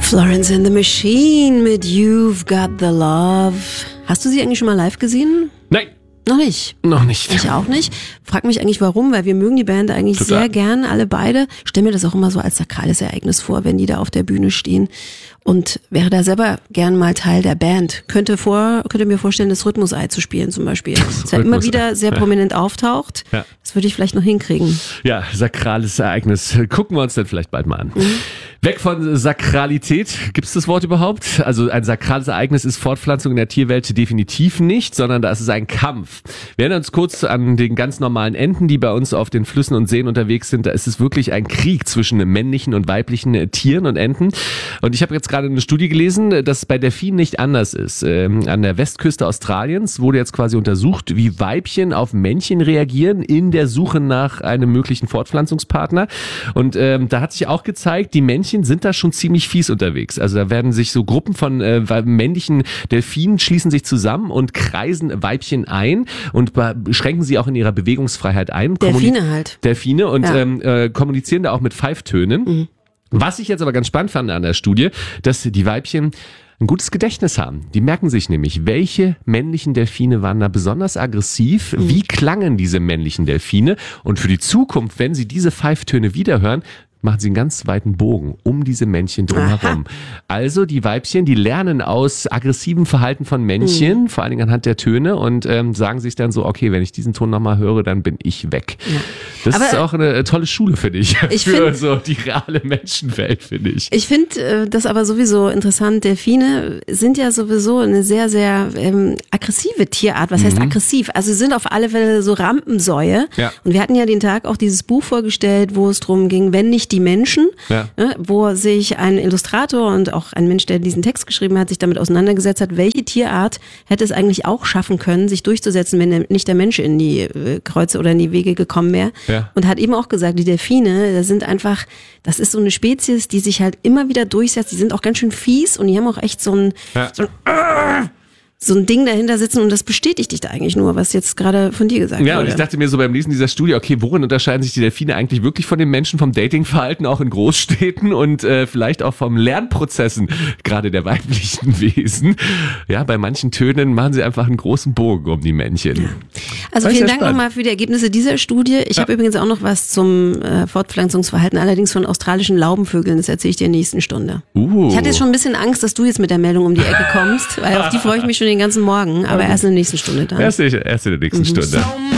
Florence and the Machine mit You've Got the Love. Hast du sie eigentlich schon mal live gesehen? Nein. Noch nicht? Noch nicht. Ich auch nicht. Frag mich eigentlich warum, weil wir mögen die Band eigentlich Total. sehr gern, alle beide. Stell mir das auch immer so als sakrales Ereignis vor, wenn die da auf der Bühne stehen. Und wäre da selber gern mal Teil der Band. Könnte mir vorstellen, das Rhythmusei zu spielen zum Beispiel. Das ja immer wieder sehr prominent auftaucht. Ja. Das würde ich vielleicht noch hinkriegen. Ja, sakrales Ereignis. Gucken wir uns dann vielleicht bald mal an. Weg von Sakralität. Gibt es das Wort überhaupt? Also ein sakrales Ereignis ist Fortpflanzung in der Tierwelt definitiv nicht, sondern da ist es ein Kampf. Wir erinnern uns kurz an den ganz normalen Enten, die bei uns auf den Flüssen und Seen unterwegs sind. Da ist es wirklich ein Krieg zwischen männlichen und weiblichen Tieren und Enten. Und ich habe jetzt gerade eine Studie gelesen, dass es bei Delfinen nicht anders ist. An der Westküste Australiens wurde jetzt quasi untersucht, wie Weibchen auf Männchen reagieren in der Suche nach einem möglichen Fortpflanzungspartner. Und da hat sich auch gezeigt, die Männchen sind da schon ziemlich fies unterwegs. Also da werden sich so Gruppen von männlichen Delfinen schließen sich zusammen und kreisen Weibchen ein und beschränken sie auch in ihrer Bewegungsfreiheit ein. Delfine halt. Delfine und kommunizieren da auch mit Pfeiftönen. Mhm. Was ich jetzt aber ganz spannend fand an der Studie, dass die Weibchen ein gutes Gedächtnis haben. Die merken sich nämlich, welche männlichen Delfine waren da besonders aggressiv, wie klangen diese männlichen Delfine und für die Zukunft, wenn sie diese Pfeiftöne wiederhören, machen sie einen ganz weiten Bogen um diese Männchen drumherum. Also die Weibchen, die lernen aus aggressivem Verhalten von Männchen, vor allen Dingen anhand der Töne und sagen sich dann so, okay, wenn ich diesen Ton nochmal höre, dann bin ich weg. Ja. Das ist auch eine tolle Schule, finde ich, für so die reale Menschenwelt, finde ich. Ich finde das aber sowieso interessant. Delfine sind ja sowieso eine sehr, sehr aggressive Tierart. Was heißt aggressiv? Also sie sind auf alle Fälle so Rampensäue. Ja. Und wir hatten ja den Tag auch dieses Buch vorgestellt, wo es darum ging, wenn nicht die Menschen, wo sich ein Illustrator und auch ein Mensch, der diesen Text geschrieben hat, sich damit auseinandergesetzt hat, welche Tierart hätte es eigentlich auch schaffen können, sich durchzusetzen, wenn nicht der Mensch in die Kreuze oder in die Wege gekommen wäre. Ja. Und hat eben auch gesagt, die Delfine, das ist so eine Spezies, die sich halt immer wieder durchsetzt, die sind auch ganz schön fies und die haben auch echt so ein Ding dahinter sitzen und das bestätigt dich da eigentlich nur, was jetzt gerade von dir gesagt wurde. Ja, und ich dachte mir so beim Lesen dieser Studie, okay, worin unterscheiden sich die Delfine eigentlich wirklich von den Menschen, vom Datingverhalten auch in Großstädten und vielleicht auch vom Lernprozessen, gerade der weiblichen Wesen. Ja, bei manchen Tönen machen sie einfach einen großen Bogen um die Männchen. Ja. Also vielen Dank nochmal für die Ergebnisse dieser Studie. Ich habe übrigens auch noch was zum Fortpflanzungsverhalten, allerdings von australischen Laubenvögeln, das erzähle ich dir in der nächsten Stunde. Ich hatte jetzt schon ein bisschen Angst, dass du jetzt mit der Meldung um die Ecke kommst, weil auf die freue ich mich schon den ganzen Morgen, aber erst in der nächsten Stunde dann. Erst in der nächsten Stunde.